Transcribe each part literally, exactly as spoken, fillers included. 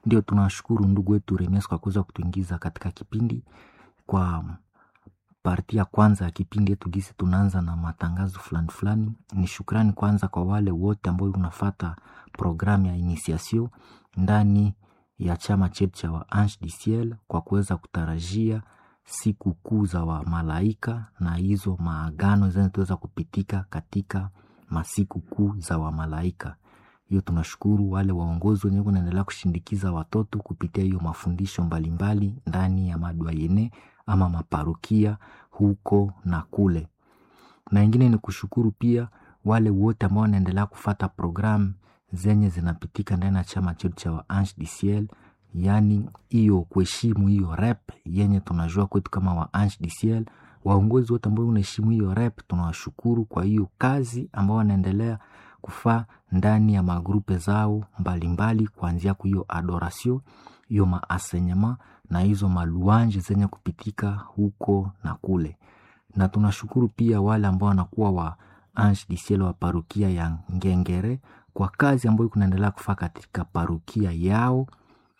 Ndio tunashukuru ndugu wetu Remes kwa kuweza kutuingiza katika kipindi. Kwa parti ya kwanza ya kipindi yetu gisi tunaanza na matangazo fulani fulani. Ni shukrani kwanza kwa wale wote ambao unafuata programu ya initiation ndani ya chama chetu cha wa Ange du Ciel kwa kuweza kutarajia siku kuu za wa malaika na hizo maagano zinazoweza kupitika katika masiku kuu za wa malaika. Hiyo tunashukuru wale waongozi wenye wanaendelea kushindikiza watoto kupitia hiyo mafundisho mbalimbali ndani ya madwayene ama maparokia huko na kule. Na ingine ni kushukuru pia wale wote ambao wanaendelea kufuata programu zenye zinapitika ndani ya chama chetu cha wa Ange du Ciel, yani hiyo kuheshimu hiyo rep yenye tunajua kwetu kama wa Ange du Ciel. Waongozi wote ambao wanaheshimu hiyo rep tunawashukuru kwa hiyo kazi ambao wanaendelea kufaa ndani ya magrupe zao mbalimbali, kuanzia kwa hiyo adoration, hiyo maasenyema na hizo maluanje zenye kupitika huko na kule. Na tunashukuru pia wale ambao wanakuwa wa Ange du Ciel wa parokia ya Ngengere kwa kazi ambayo kunaendelea kufaa katika parokia yao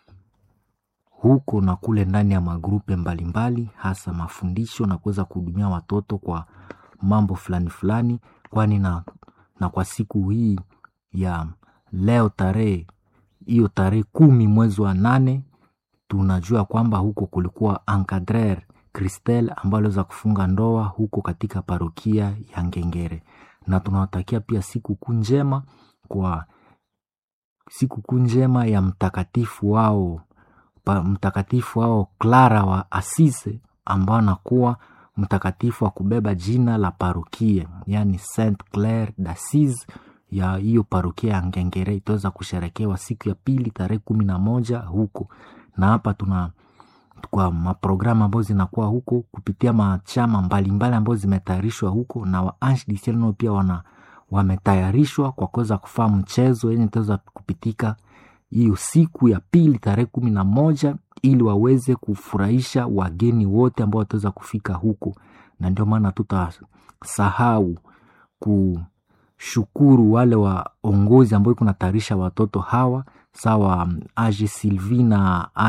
huko na kule ndani ya magrupe mbalimbali, hasa mafundisho na kuweza kuhudumia watoto kwa mambo fulani fulani. Kwani na, na kwa siku hii ya leo tarehe hiyo tarehe kumi mwezi wa nane tunajua kwamba huko kulikuwa encadrer Christelle ambaye aliweza kufunga ndoa huko katika parokia ya Ngengere. Na tunawatakia pia siku kuu njema kwa siku kuu njema ya mtakatifu wao pa, mtakatifu wao Clara wa Assise ambao anakuwa mtakatifu wa kubeba jina la parokia, yani Saint Claire d'Assise ya hiyo parokia ya Ngengere. Itaweza kusherekewa siku ya pili tarehe kumi na moja huko. Na hapa tuna kwa maprogramu ambazo zinakuwa huko kupitia machama mbalimbali ambazo zimetayarishwa huko, na wa Ange du Ciel nao pia wana wametayarishwa kwa kuweza kufanya mchezo yenye itaweza kupitika hiyo siku ya pili tarehe kumi na moja ili waweze kufurahisha wageni wote ambao wataweza kufika huko. Na ndio maana tutasahau kushukuru wale waongozi ambao kunatayarisha watoto hawa sawa Age Sylvie na